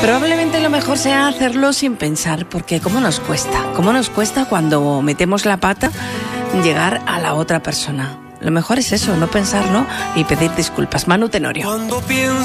Probablemente lo mejor sea hacerlo sin pensar, porque ¿cómo nos cuesta cuando metemos la pata llegar a la otra persona? Lo mejor es eso, no pensarlo y pedir disculpas. Manu Tenorio.